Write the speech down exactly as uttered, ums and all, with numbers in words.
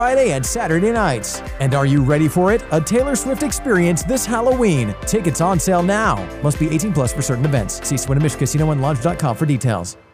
Friday and Saturday nights. And are you ready for it? A Taylor Swift experience this Halloween. Tickets on sale now. Must be eighteen plus for certain events. See Swinomish Casino and Lodge dot com for details.